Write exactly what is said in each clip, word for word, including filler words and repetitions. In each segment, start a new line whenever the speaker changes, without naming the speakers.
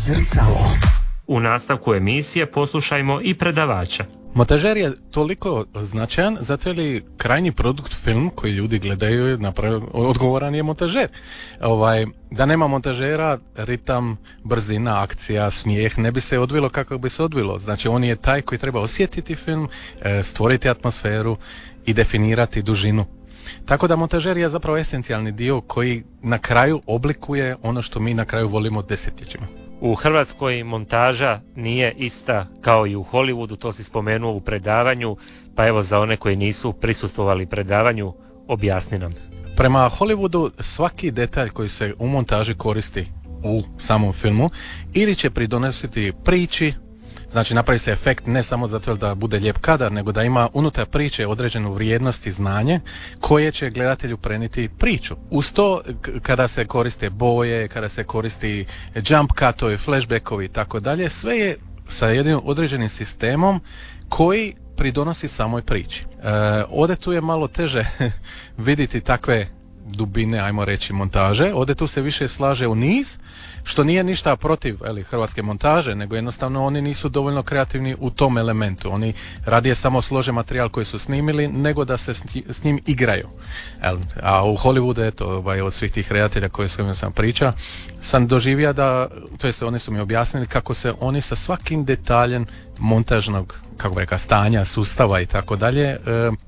Zrcalo.
U nastavku emisije poslušajmo i predavača.
Montažer je toliko značajan zato je krajnji produkt film koji ljudi gledaju napravi, odgovoran je montažer. Ovaj, da nema montažera, ritam, brzina, akcija, smijeh ne bi se odvilo kako bi se odvilo. Znači on je taj koji treba osjetiti film, stvoriti atmosferu i definirati dužinu. Tako da montažer je zapravo esencijalni dio koji na kraju oblikuje ono što mi na kraju volimo desetljećima.
U Hrvatskoj montaža nije ista kao i u Hollywoodu, to si spomenuo u predavanju, pa evo za one koji nisu prisustvovali predavanju, objasni nam.
Prema Hollywoodu svaki detalj koji se u montaži koristi u samom filmu ili će pridonositi priči, znači napravi se efekt ne samo zato da bude lijep kadar, nego da ima unutar priče određenu vrijednost i znanje koje će gledatelju prenijeti priču. Uz to kada se koriste boje, kada se koristi jump cutovi, flashbackovi i tako dalje, sve je sa jednim određenim sistemom koji pridonosi samoj priči. E, ovdje tu je malo teže vidjeti takve dubine, ajmo reći, montaže. Ovdje tu se više slaže u niz, što nije ništa protiv eli, hrvatske montaže, nego jednostavno oni nisu dovoljno kreativni u tom elementu. Oni radije samo slože materijal koji su snimili, nego da se s njim igraju. El, a u Hollywoodu, eto, ovaj, od svih tih redatelja koje s kojima sam pričao, sam doživio da, to jest oni su mi objasnili kako se oni sa svakim detaljem montažnog, kako bi rekao, stanja, sustava i tako dalje,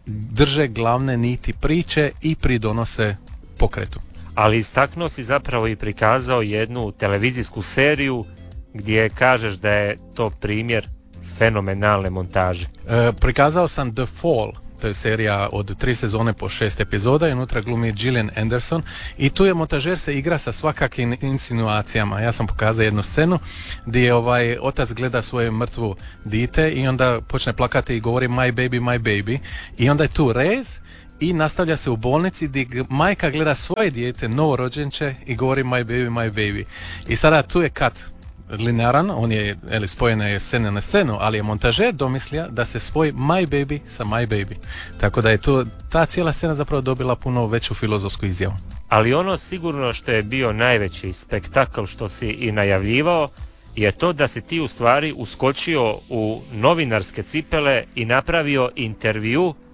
drže glavne niti priče i pridonose pokretu.
Ali istaknuo si zapravo i prikazao jednu televizijsku seriju gdje kažeš da je to primjer fenomenalne montaže.
E, prikazao sam The Fall, to je serija od tri sezone po šest epizoda i unutra glumi Gillian Anderson i tu je montažer se igra sa svakakim insinuacijama. Ja sam pokazao jednu scenu gdje ovaj otac gleda svoje mrtvu dite i onda počne plakati i govori my baby, my baby i onda je tu rez i nastavlja se u bolnici gdje majka gleda svoje dijete, novorođenče i govori my baby, my baby. I sada tu je cut linearan, on je, eli, spojena je scena na scenu, ali je montažer domislio da se spoji my baby sa my baby. Tako da je tu ta cijela scena zapravo dobila puno veću filozofsku izjavu.
Ali ono sigurno što je bio najveći spektakl što si i najavljivao je to da si ti u stvari uskočio u novinarske cipele i napravio intervju